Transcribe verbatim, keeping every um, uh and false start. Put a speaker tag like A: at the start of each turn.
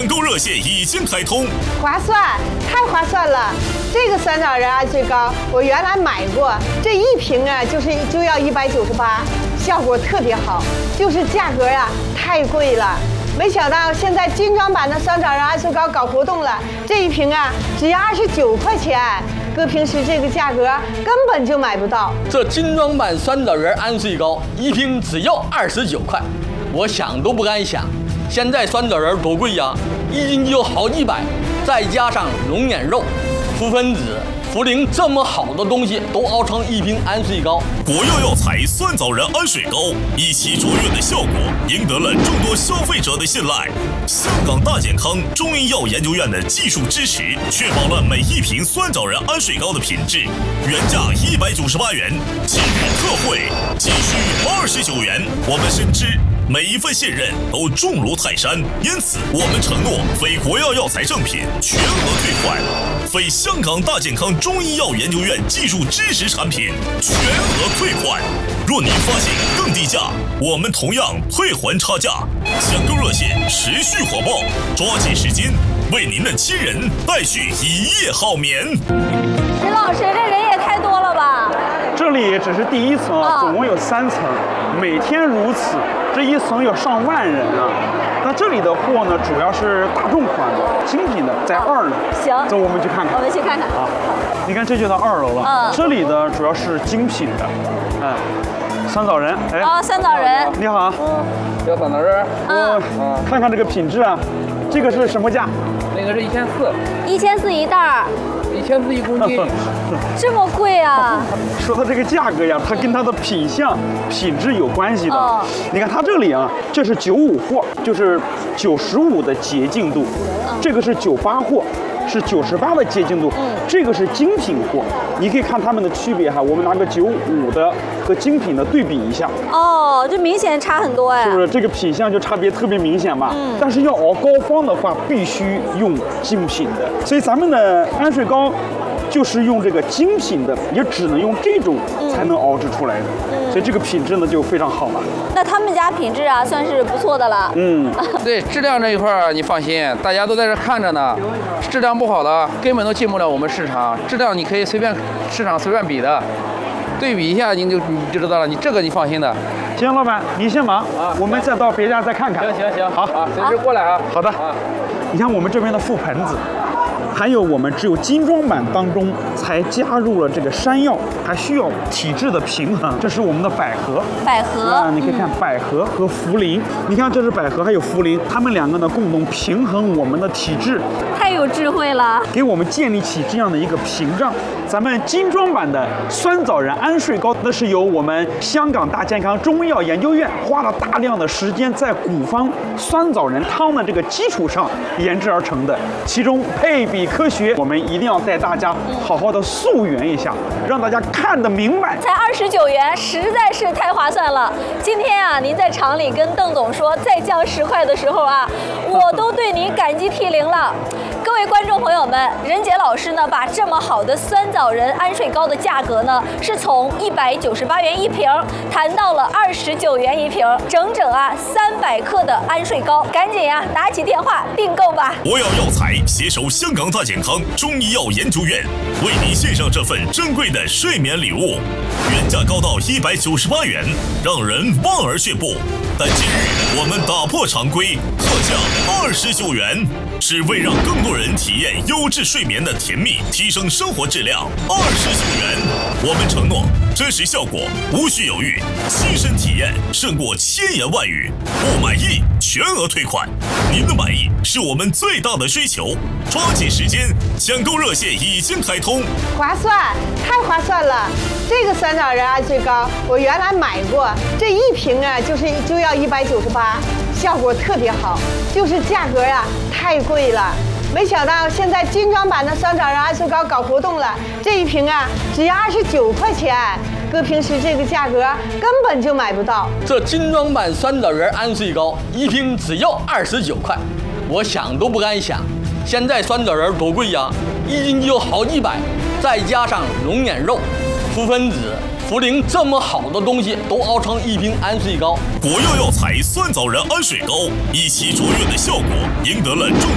A: 购热线已经开通，
B: 划算，太划算了！这个酸枣仁安睡膏，我原来买过，这一瓶啊就是就要一百九十八，效果特别好，就是价格呀、啊、太贵了。没想到现在精装版的酸枣仁安睡膏搞活动了，这一瓶啊只要二十九块钱，搁平时这个价格根本就买不到。
C: 这精装版酸枣仁安睡膏一瓶只要二十九块，我想都不敢想。现在酸枣仁多贵呀，一斤就好几百，再加上龙眼肉、福分子、茯苓这么好的东西都熬成一瓶安睡膏。
A: 国药药材酸枣仁安睡膏一起卓越的效果，赢得了众多消费者的信赖。香港大健康中医药研究院的技术支持，确保了每一瓶酸枣仁安睡膏的品质。原价一百九十八元，今日特惠仅需二十九元。我们深知每一份信任都重如泰山，因此我们承诺非国药药材正品全额退款，非香港大健康中医药研究院技术支持产品全额退款。若您发现更低价，我们同样退还差价。抢购热线持续火爆，抓紧时间为您的亲人带去一夜好眠。
D: 石老师，这人也太多了吧？
E: 这里只是第一层啊，总共有三层，每天如此，这一层有上万人啊。那这里的货呢，主要是大众款的、精品的，在二楼。
D: 行，
E: 走，我们去看看。
D: 我们去看看
E: 啊。你看，这就到二楼了。嗯，这里的主要是精品的，嗯，酸枣仁。哎，
D: 哦，酸枣仁。
E: 你好。
F: 嗯，叫酸枣仁。
E: 嗯，看看这个品质啊，这个是什么价？
F: 那个是一千四。
D: 一千四一袋儿。
F: 一千四一公斤，
D: 这么贵啊！
E: 说到这个价格呀，它跟它的品相、品质有关系的。
D: 哦、
E: 你看它这里啊，这是九五货，就是九十五的洁净度；嗯、这个是九八货，是九十八的洁净度。嗯，这个是精品货，你可以看它们的区别哈。我们拿个九五的和精品的对比一下。
D: 哦，这明显差很多哎。
E: 是不是这个品相就差别特别明显嘛？嗯。但是要熬膏方的话，必须用精品的，所以咱们的安睡膏就是用这个精品的，也只能用这种才能熬制出来的，嗯、所以这个品质呢就非常好了。
D: 那他们家品质啊，算是不错的了。
E: 嗯，
F: 对，质量这一块儿你放心，大家都在这看着呢，质量不好的根本都进不了我们市场，质量你可以随便市场随便比的，对比一下你就你就知道了，你这个你放心的。
E: 行，老板你先忙啊，我们再到别家再看看。
F: 行行行，
E: 好
F: 啊，随时过来啊。
E: 好的。啊，你看我们这边的覆盆子。还有我们只有精装版当中才加入了这个山药，还需要体质的平衡。这是我们的百合，
D: 百合
E: 啊，你可以看百合和茯苓。你看这是百合，还有茯苓，它们两个呢共同平衡我们的体质，
D: 太有智慧了，
E: 给我们建立起这样的一个屏障。咱们精装版的酸枣仁安睡膏，那是由我们香港大健康中医药研究院花了大量的时间在古方酸枣仁汤的这个基础上研制而成的，其中配比科学，我们一定要带大家好好的溯源一下，让大家看得明白。
D: 才二十九元，实在是太划算了。今天啊，您在厂里跟邓总说再降十块的时候啊，我都对您感激涕零了。各位观众朋友们，任杰老师呢，把这么好的酸枣仁安睡膏的价格呢，是从一百九十八元一瓶谈到了二十九元一瓶，整整啊三百克的安睡膏，赶紧呀、啊、打起电话订购吧！
A: 国药药材携手香港大健康中医药研究院，为您献上这份珍贵的睡眠礼物，原价高到一百九十八元，让人望而却步。但今日我们打破常规，特价二十九元，只为让更多人体验优质睡眠的甜蜜，提升生活质量。二十九元，我们承诺真实效果无需犹豫，亲身体验胜过千言万语。不满意全额退款，您的满意是我们最大的追求。抓紧时间，抢购热线已经开通，
B: 划算，太划算了！这个酸枣仁安睡膏我原来买过，这一瓶啊就是就要一百九十八，效果特别好，就是价格呀、啊、太贵了。没想到现在精装版的酸枣仁安睡膏搞活动了，这一瓶啊只要二十九块钱，搁平时这个价格根本就买不到。
C: 这精装版酸枣仁安睡膏一瓶只要二十九块，我想都不敢想。现在酸枣仁多贵呀，一斤就好几百，再加上龙眼肉、福分子、茯苓这么好的东西都熬成一瓶安睡膏。
A: 国药药材酸枣仁安睡膏一起卓越的效果，赢得了众